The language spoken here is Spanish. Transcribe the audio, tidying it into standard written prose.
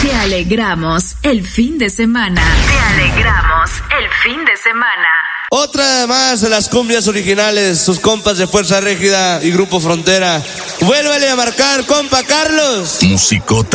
Te alegramos el fin de semana. Te alegramos el fin de semana. Otra más de las cumbias originales, sus compas de Fuerza Régida y Grupo Frontera. Vuélvele a marcar, compa Carlos. Musicota.